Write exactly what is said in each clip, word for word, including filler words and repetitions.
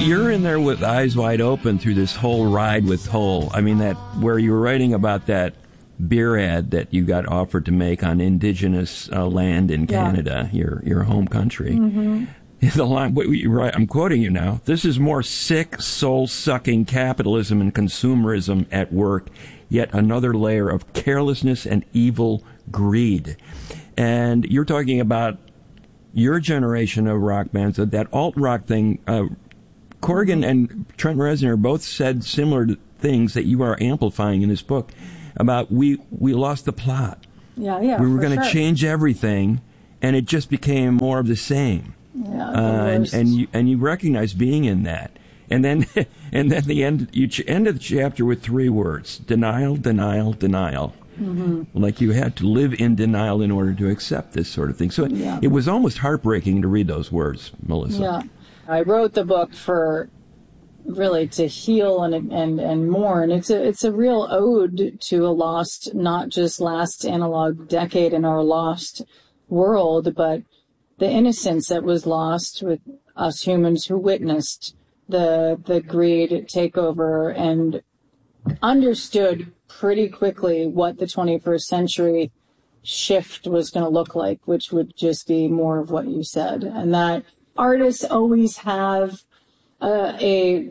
you're in there with eyes wide open through this whole ride with Hole. I mean, that where you were writing about that beer ad that you got offered to make on indigenous uh, land in Canada, yeah. your your home country. Mm-hmm. The line, what you write, I'm quoting you now. This is more sick, soul-sucking capitalism and consumerism at work. Yet another layer of carelessness and evil greed. And you're talking about your generation of rock bands, that alt-rock thing. Uh, Corgan and Trent Reznor both said similar things that you are amplifying in this book about we, we lost the plot. Yeah, yeah, we were going to sure. change everything, and it just became more of the same. Yeah, uh, and, and you and you recognize being in that. And then, and then the end. You ch- end of the chapter with three words: denial, denial, denial. Mm-hmm. Like you had to live in denial in order to accept this sort of thing. So it, yeah. it was almost heartbreaking to read those words, Melissa. Yeah, I wrote the book for really to heal and and and mourn. It's a it's a real ode to a lost, not just last analog decade in our lost world, but the innocence that was lost with us humans who witnessed the the greed take over and understood pretty quickly what the twenty-first century shift was going to look like, which would just be more of what you said. And that artists always have uh, a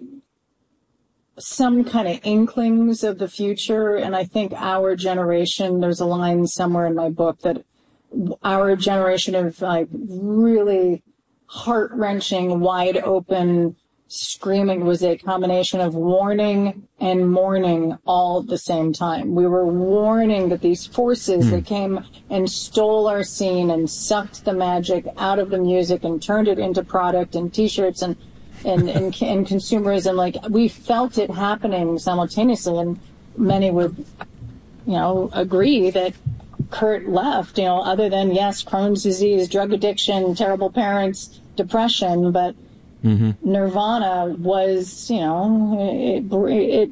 some kind of inklings of the future. And I think our generation, there's a line somewhere in my book that our generation of like really heart-wrenching, wide open screaming was a combination of warning and mourning all at the same time. We were warning that these forces mm. that came and stole our scene and sucked the magic out of the music and turned it into product and t-shirts and and, and, and consumerism, like we felt it happening simultaneously, and many would, you know, agree that Kurt left, you know, other than, yes, Crohn's disease, drug addiction, terrible parents, depression, but mm-hmm. Nirvana was, you know, it, it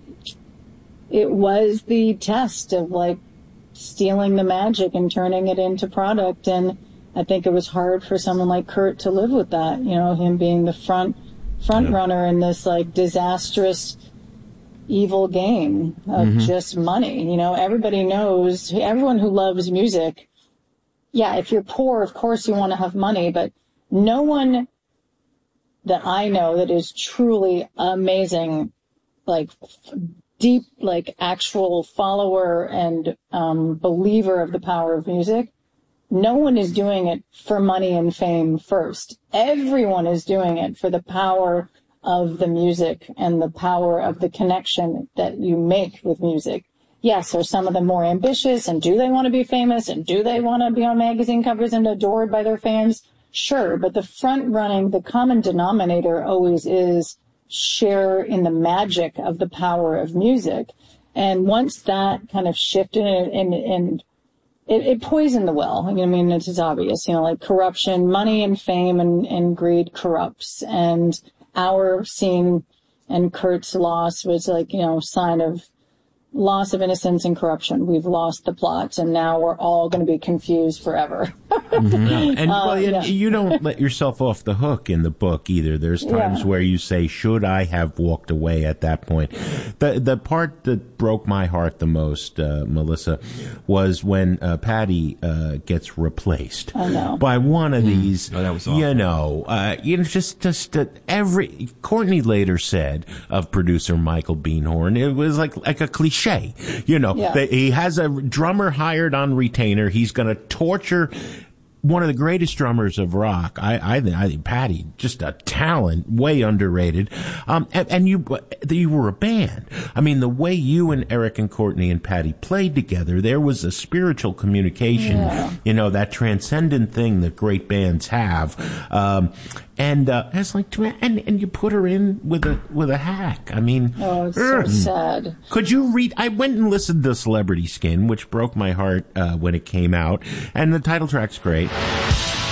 it was the test of, like, stealing the magic and turning it into product, and I think it was hard for someone like Kurt to live with that, you know, him being the front front yeah. runner in this, like, disastrous evil game of mm-hmm. just money. You know, everybody knows, everyone who loves music, yeah, if you're poor, of course you want to have money, but no one that I know that is truly amazing, like deep, like actual follower and um, believer of the power of music, no one is doing it for money and fame first. Everyone is doing it for the power of the music and the power of the connection that you make with music. Yes, are some of them more ambitious, and do they want to be famous, and do they want to be on magazine covers and adored by their fans? Sure, but the front running, the common denominator always is share in the magic of the power of music. And once that kind of shifted and, and, and it, it poisoned the well. I mean, it's, it's obvious, you know, like corruption, money and fame and, and greed corrupts. And our scene and Kurt's loss was like, you know, sign of loss of innocence and corruption. We've lost the plot, and now we're all going to be confused forever. Mm-hmm. And, uh, well, and yeah. you don't let yourself off the hook in the book either. There's times yeah. where you say, should I have walked away at that point? The the part that broke my heart the most, uh, Melissa, was when uh, Patty uh, gets replaced I know. by one of mm. these, oh, that was awful. you know, uh, you know, just, just uh, every, Courtney later said of producer Michael Beinhorn, it was like, like a cliche. You know, yeah. that he has a drummer hired on retainer. He's going to torture one of the greatest drummers of rock. I, I think, I think Patty, just a talent, way underrated. Um, and, and you, you were a band. I mean, the way you and Eric and Courtney and Patty played together, there was a spiritual communication, yeah. you know, that transcendent thing that great bands have. Um, and, uh, it's like, and, and you put her in with a, with a hack. I mean, oh, it's so sad. Could you read, I went and listened to Celebrity Skin, which broke my heart, uh, when it came out, and the title track's great.